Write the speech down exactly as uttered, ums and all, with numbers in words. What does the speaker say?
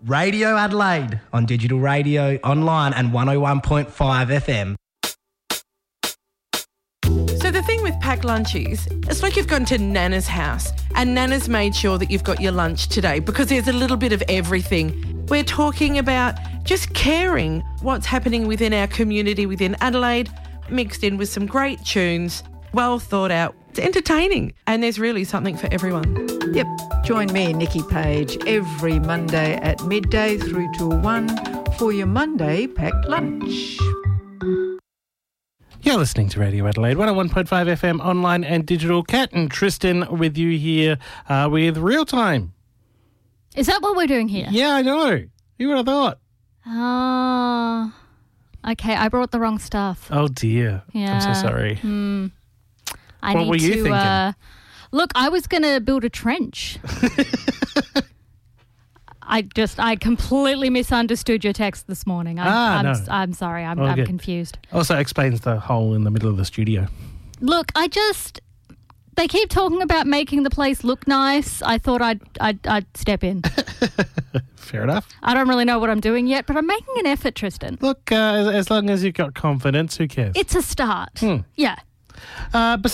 Radio Adelaide on digital radio, online and one oh one point five F M. So the thing with packed lunchies, it's like you've gone to Nana's house and Nana's made sure that you've got your lunch today because there's a little bit of everything. We're talking about just caring what's happening within our community, within Adelaide, mixed in with some great tunes, well thought out. It's entertaining and there's really something for everyone. Yep. Join me, Nikki Page, every Monday at midday through till one for your Monday packed lunch. You're listening to Radio Adelaide, one oh one point five F M, online and digital. Kat and Tristan with you here uh, with Real Time. Is that what we're doing here? Yeah, I know. You would have thought. Oh, okay. I brought the wrong stuff. Oh, dear. Yeah. I'm so sorry. Hmm. I What need were you to, thinking? Uh, look, I was going to build a trench. I just, I completely misunderstood your text this morning. I'm, Ah, I'm, no. I'm sorry. I'm, All I'm good. confused. Also explains the hole in the middle of the studio. Look, I just, they keep talking about making the place look nice. I thought I'd, I'd, I'd step in. Fair enough. I don't really know what I'm doing yet, but I'm making an effort, Tristan. Look, uh, as, as long as you've got confidence, who cares? It's a start. Hmm. Yeah. Uh,